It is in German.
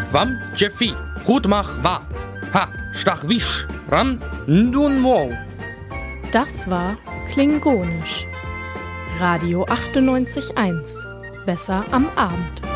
Wam Jeffi, Hutmach wa. Ha, stach wisch, ran, ndun mo. Das war Klingonisch. Radio 98.1. Besser am Abend.